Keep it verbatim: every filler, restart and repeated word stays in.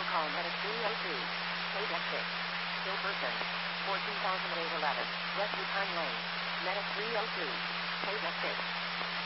call Meta three oh two. Page F six. Still person. fourteen thousand eight eleven. West Yukon Lane. Meta three oh two. Page F six.